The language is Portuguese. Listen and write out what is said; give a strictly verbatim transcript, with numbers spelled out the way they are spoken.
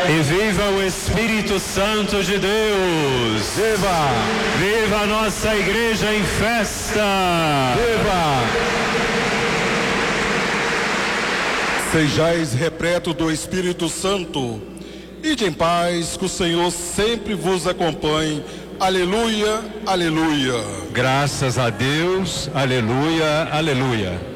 E viva o Espírito Santo de Deus. Viva! Viva a nossa igreja em festa. Viva! Sejais repleto do Espírito Santo. Ide em paz, que o Senhor sempre vos acompanhe. Aleluia, aleluia. Graças a Deus, aleluia, aleluia.